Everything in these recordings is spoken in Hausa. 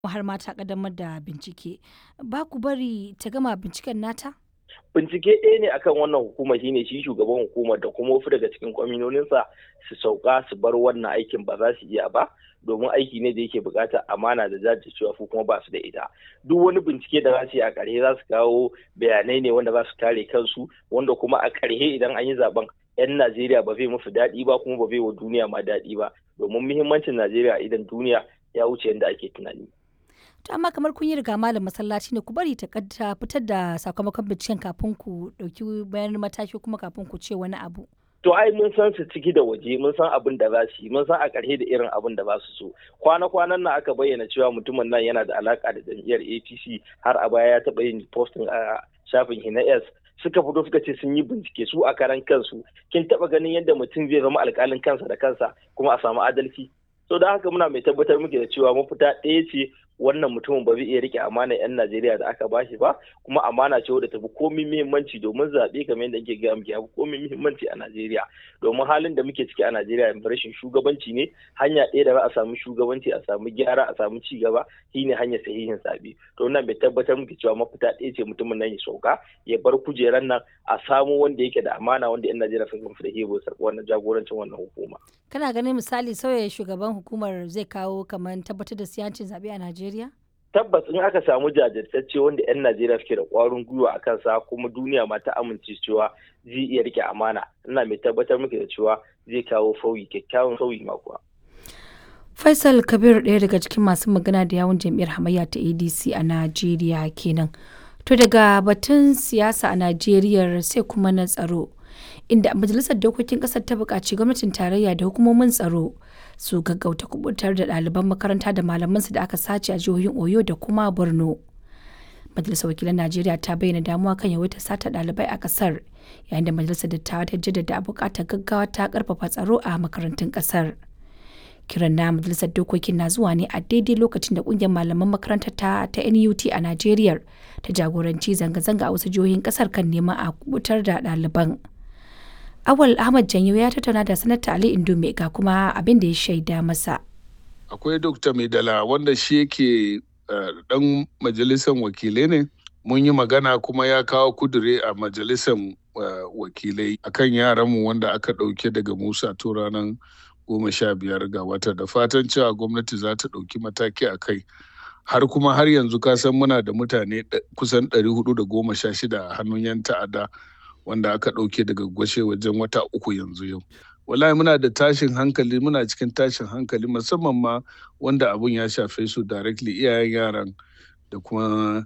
har ma ta ƙaddamar da bincike. Ba ku bari ta gama binciken nata? Bincike ɗaya ne akan wannan hukuma shine shi shugaban hukumar da kuma wasu daga cikin kwaminoninsa su sauka su bar wannan aikin ba za su iya ba domin aiki ne da yake buƙatar amana da jajircewa ko kuma ba su da ita. Duk wani bincike da za su yi a ƙarshe za su kawo bayanai ne wanda za su kare kansu wanda kuma a ƙarshe idan an yi zaben 'yan Najeriya ba zai musu daɗi ba kuma ba zai wa duniya ma daɗi ba domin muhimmancin Najeriya idan duniya ya wuce yadda ake tunani. To amma kamar kun yi riga malam masallaci ne ku bari ta fitar da sakamakon binciken kafin ku ɗauki bayan mataki kuma kafin ku ce wani abu. To ai mun san su ciki da waje mun san abin da za su yi mun san a ƙarshe da irin abin da za su so. Kwana-kwanan nan aka bayyana cewa mutumin nan yana da alaƙa da jam'iyyar APC har a baya ya taɓa yin posting a shafin Hinas suka fito suka ce sun yi bincike su a karan kansu. Kin taɓa ganin yadda mutum zai zama alƙalin kansa da kansa kuma a samu adalci? So da haka muna mai tabbatar muke da cewa mafita ɗaya ce wannan mutumin ba zai iya rike amana 'yan Najeriya da aka bashi ba kuma amana ce wadda tafi komai muhimmanci domin zaɓe kamar yadda ake gaya muke komai muhimmanci a Najeriya domin halin da muke ciki a Najeriya yanzu rashin shugabanci ne hanya ɗaya da za a samu shugabanci a samu gyara a samu ci gaba shine hanyar sahihin zaɓe to wannan bai tabbatar muke cewa mafita ɗaya ce mutumin nan ya sauka ya bar kujeran nan a samu wanda yake da amana wanda 'yan Najeriya sun gamsu da hebo wannan jagorancin wannan hukuma. Kana ganin misali sauya shugaban hukumar zai kawo kamar tabbatar da siyancin zaɓe a Najeriya? Tabbas in aka samu jajirtacce wanda 'yan Najeriya suke da ƙwarin gwiwa a kansa kuma duniya ma ta amince cewa zai iya rike amana ina mai tabbatar muke da cewa zai kawo kyakkyawan sauyi ma kuwa. Faisal Kabir ɗaya daga cikin masu magana da yawun jam'iyyar hamayya ta ADC a Najeriya kenan. To daga batun siyasa a Najeriya sai kuma na tsaro. Inda majalisar dokokin kasar ta buƙaci gwamnatin tarayya da hukumomin tsaro su gaggauta kubutar da ɗaliban makaranta da malamansu da aka sace a jihohin Oyo da kuma Borno. Majalisar wakilan Najeriya ta bayyana damuwa kan yawaitar sata ɗalibai a ƙasar yayin da majalisar dattawa ta jaddada buƙatar gaggawa ta ƙarfafa tsaro a makarantun ƙasar. Kiran na majalisar dokokin na zuwa ne a daidai lokacin da ƙungiyar malaman makarantar ta NUT a Najeriya ta jagoranci zanga-zanga a wasu jihohin ƙasar kan neman a kubutar da ɗaliban. Awal Ahmad Janyo ya tattauna da Sanata Ali Indume ga kuma abin da ya shaida masa. Akwai Dr. Maidala wanda shi yake dan majalisar wakilai ne. Mun yi magana kuma ya kawo kudure a majalisar wakilai akan yaranmu wanda aka ɗauke daga Musa to ranar 15 ga wata da fatan cewa gwamnati za ta ɗauki mataki a kai. Har yanzu ka san muna da mutane kusan 416 a hannun 'yan ta'adda. Wanda aka ɗauke daga gwashe wajen wata 3 yanzu yau. Wallahi muna da tashin hankali muna cikin tashin hankali musamman ma wanda abun ya shafe su directly iyayen yaran da kuma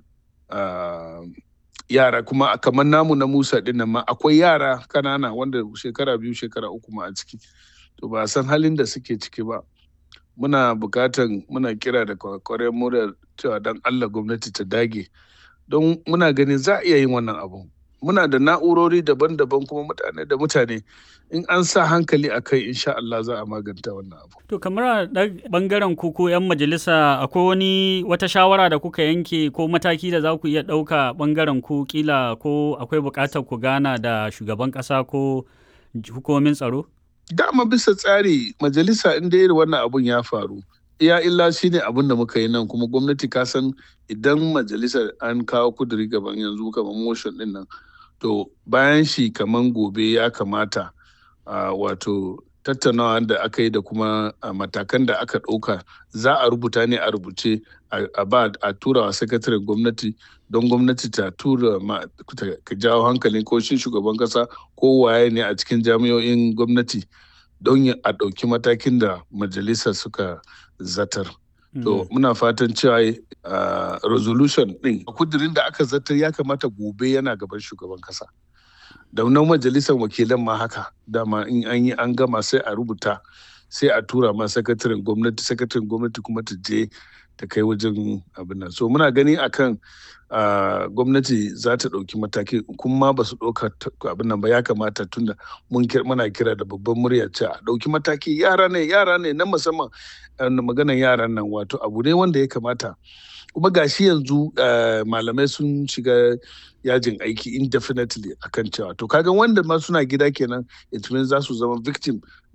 yara kuma kamar namu na Musa ɗin nan ma akwai yara kanana wanda shekara 2 shekara 3 ma a ciki. To ba san halin da suke ciki ba. Muna kira da kwakwaren mu da cewa dan Allah gwamnati ta dage don muna ganin za a iya yin wannan abu. Muna da na'urori daban-daban kuma mutane in an sa hankali a kai insha Allah za a maganta wannan abu. To kamar a bangaren ku 'yan majalisa akwai wata shawara da kuka yanke ko mataki da za ku iya ɗauka bangaren ku kila ko akwai buƙatar ku gana da shugaban ƙasa ko hukumomin tsaro? Dama bisa tsari majalisa inda irin wannan abun ya faru. Iya illa shi ne abin da muka yi nan kuma gwamnati ka san idan majalisa an kawo kuduri gaban yanzu kamar motion din nan to bayan shi kamar gobe ya kamata wato tattaunawa da aka yi da kuma matakan da aka ɗauka za a rubuta ne a rubuce a tura wa sakataren gwamnati don gwamnati ta tura ka jawo hankalin ko shi shugaban kasa ko waye ne a cikin jami'o'in gwamnati don a ɗauki matakin da majalisa suka zatar. To muna fatan cewa resolution ɗin kudirin da aka zatar ya kamata gobe yana gaban shugaban kasa. Da nan majalisar wakilan ma haka dama in an yi an gama sai a rubuta sai a tura ma sakataren gwamnati kuma ta je ta kai wajen abin nan. So muna gani akan gwamnati za ta ɗauki mataki kuma ba su ɗauka abin nan ba ya kamata tunda muna kira da babban murya ce a ɗauki mataki yara ne na musamman maganan yaran nan wato abu ne wanda ya kamata kuma gashi yanzu malamai sun shiga yajin aiki indefinitely akan cewa to kaga wanda ma suna gida kenan it means za su zama victim